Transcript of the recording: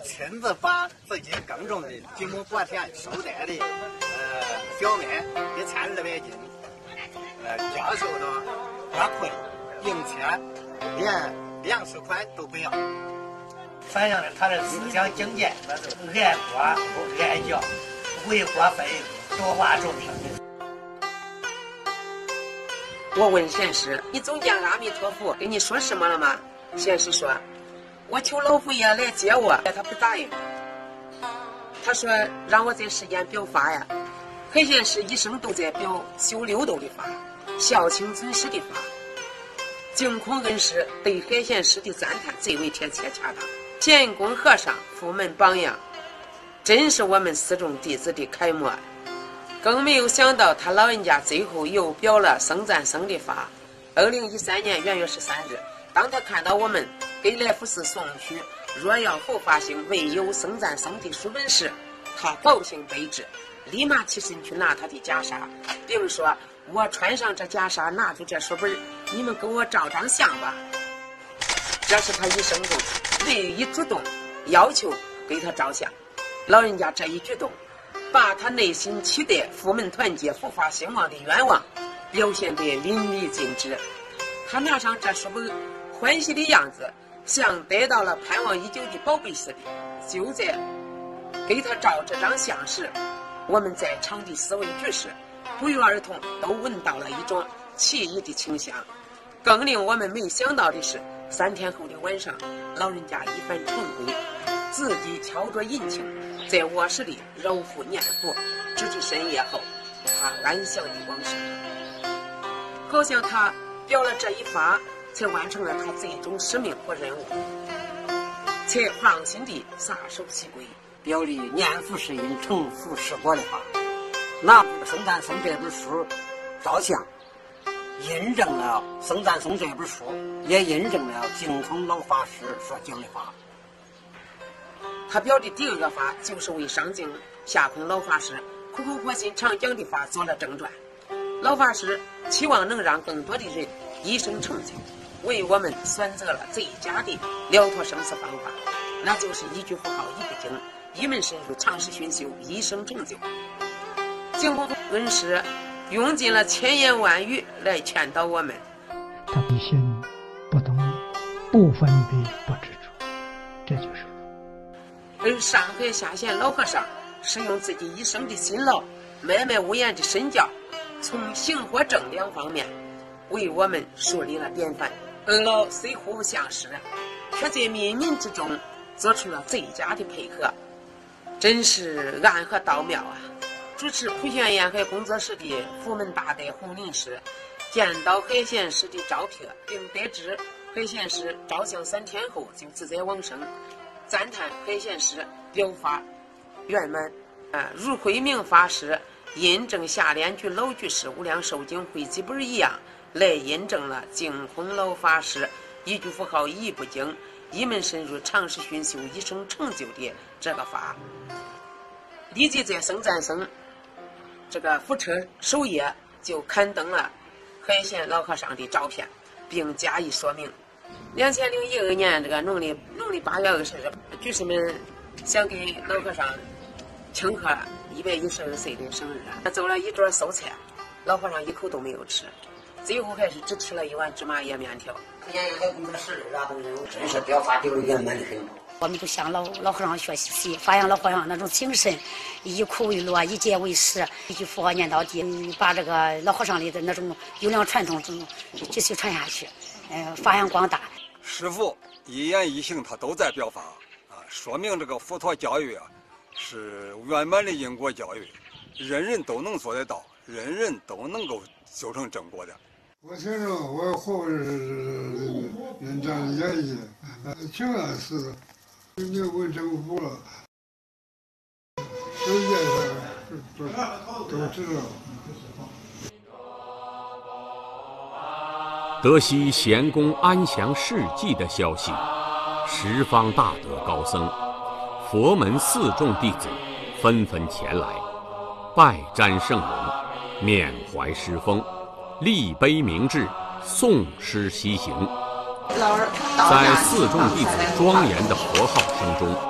亲自把自己耕种的几亩薄田收带的小麦1200斤，交收到花库里，并且连粮食款都不要。 反映了他的思想境界，那是爱国爱教，为国分多花重情。 我问贤师：“你总见阿弥陀佛跟你说什么了吗？”贤师说：“我求老佛爷来接我，他不答应。他说让我在世间表法呀。海贤师一生都在表修六斗的法，孝亲尊师的法。净空恩师对海贤师的赞叹最为贴切恰当。乾坤和尚佛门榜样，真是我们四众弟子的楷模。更没有想到他老人家最后又表了僧赞僧的法。2013年元月13日，当他看到我们给来福寺送去若要后发行未有僧赞僧的书本时，他高兴悲之，立马起身去拿他的袈裟，并说：“我穿上这袈裟，拿出这书本，你们给我照张相吧。”这是他一生中唯一主动要求给他照相。老人家这一举动，把他内心期待佛门团结、佛法兴旺的愿望表现得淋漓尽致。他拿上这书本，欢喜的样子像得到了盼望已久的宝贝似的。就在给他照这张相时，我们在场的四位居士不约而同都闻到了一种奇异的清香。更令我们没想到的是，3天后的晚上，老人家一番晨归，自己敲着引磬，在卧室里揉腹念佛，直至深夜后，他安详的往生。好像他表了这一法，才完成了他最终使命和任务，才放心地撒手西归， 表里念佛是因，成佛是果的法。拿《僧赞僧》这本书照相，印证了《僧赞僧》这本书，也印证了净空老法师所讲的法。 他表的第二个法，就是为上净下空老法师苦口婆心常讲的法做了正传。老法师期望能让更多的人一生成就，为我们选择了最佳的了脱生死方法，那就是一句佛号一部经，一门深入，长时熏修，一生成就。净空恩师用尽了千言万语来劝导我们。 他的心不动，不分别，不执着，这就是佛。 而上海下县老和尚使用自己一生的辛劳，默默无言的身教，从行和正两方面为我们树立了典范。二老虽互不相识，却在冥冥之中做出了最佳的配合，真是暗合道妙啊！主持普贤沿海工作室的佛门大德洪林师见到海贤师的照片，并得知海贤师照相3天后就自在往生，赞叹海贤师表法圆满。如慧明法师印证下联居老居士无量寿经汇集本一样，来印证了净空老法师一句佛号一部经，一门深入，长时熏修，一生成就的这个法。立即在僧赞僧这个佛车首页就刊登了海贤老和尚的照片，并加以说明。2012年这个农历8月20日，居士们想给老和尚庆贺112岁的生日，走了一桌素菜，老和尚一口都没有吃，最后还是只吃了一碗芝麻叶面条。 沿海工作室的都有，真是表法丢圆满的很。 我们就向老和尚学习，发扬老和尚那种精神，以苦为乐，以戒为师，一句佛号念到底，把这个老和尚里的那种优良传统继续传下去，发扬光大。 师父一言一行他都在表法啊，说明这个佛陀教育啊是圆满的因果教育，人人都能做得到，人人都能够修成正果的。 我听着我后人这样演绎，挺安似的。你问政府了，世界上都知道。 得悉贤公安详事迹的消息，十方大德高僧、佛门4众弟子纷纷前来，拜瞻圣容，缅怀师风，立碑铭志，诵诗西行。在4众弟子庄严的佛号声中，